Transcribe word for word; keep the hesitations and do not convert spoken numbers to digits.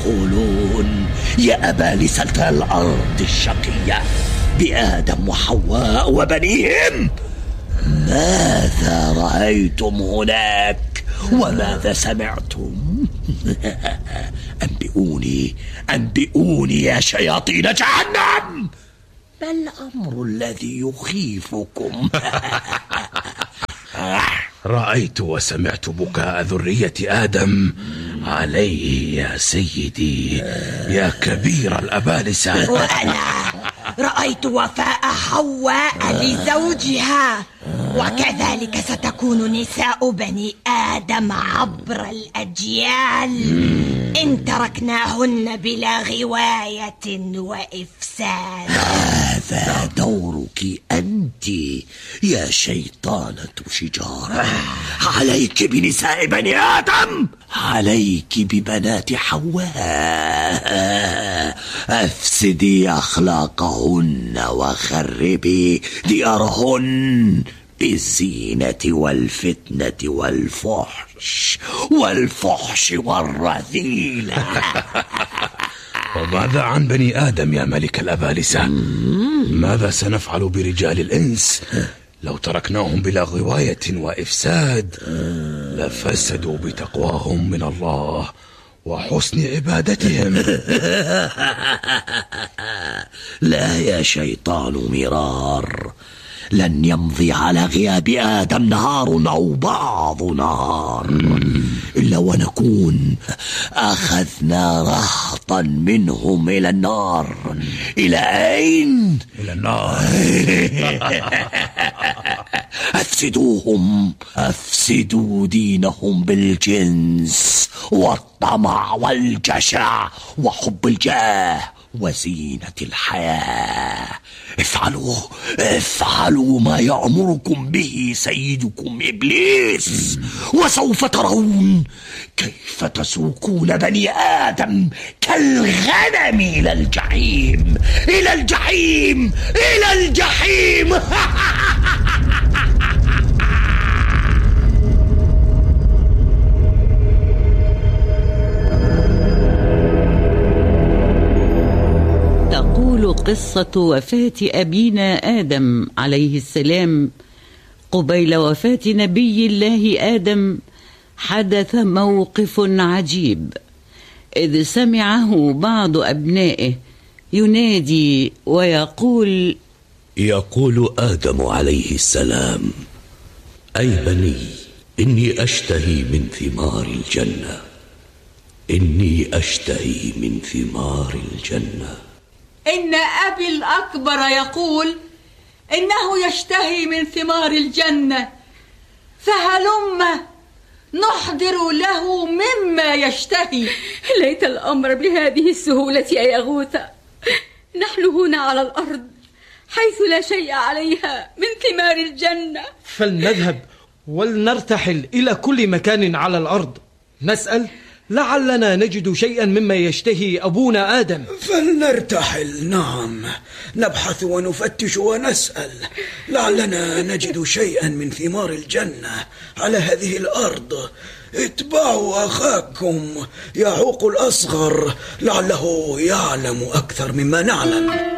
تقولون يا أبالسة الأرض الشقية بآدم وحواء وبنيهم؟ ماذا رأيتم هناك وماذا سمعتم؟ أنبئوني أنبئوني يا شياطين جهنم، ما الأمر الذي يخيفكم؟ رأيت وسمعت بكاء ذرية آدم عليه يا سيدي يا كبير الأبالسة. وأنا رأيت وفاء حواء لزوجها، وكذلك ستكون نساء بني آدم عبر الأجيال إن تركناهن بلا غواية وإفساد. هذا دورك أنت يا شيطانة شجارة. عليك بنساء بني آدم، عليك ببنات حواء، أفسدي أخلاقهن وخربي ديارهن بالزينة والفتنة والفحش والفحش والرذيلة. وماذا عن بني آدم يا ملك الأبالسة؟ ماذا سنفعل برجال الإنس لو تركناهم بلا غواية وإفساد؟ لفسدوا بتقواهم من الله وحسن عبادتهم. لا يا شيطان مرار، لن يمضي على غياب آدم نهار أو بعض نهار إلا ونكون أخذنا رهطا منهم إلى النار. إلى أين؟ إلى النار. أفسدوهم، أفسدوا دينهم بالجنس والطمع والجشع وحب الجاه وزينة الحياة. افعلوا افعلوا ما يأمركم به سيدكم إبليس، وسوف ترون كيف تسوقون بني آدم كالغنم إلى الجحيم، إلى الجحيم، إلى الجحيم. تقول قصة وفاة أبينا آدم عليه السلام. قبيل وفاة نبي الله آدم حدث موقف عجيب، إذ سمعه بعض أبنائه ينادي ويقول: يقول آدم عليه السلام: أي بني، إني أشتهي من ثمار الجنة، إني أشتهي من ثمار الجنة. إن أبي الأكبر يقول إنه يشتهي من ثمار الجنة، فهلم نحضر له مما يشتهي. ليت الأمر بهذه السهولة يا يغوثة. نحن هنا على الأرض حيث لا شيء عليها من ثمار الجنة. فلنذهب ولنرتحل إلى كل مكان على الأرض نسأل، لعلنا نجد شيئا مما يشتهي أبونا آدم. فلنرتحل، نعم، نبحث ونفتش ونسأل، لعلنا نجد شيئا من ثمار الجنة على هذه الأرض. اتبعوا أخاكم يعوق الأصغر، لعله يعلم أكثر مما نعلم.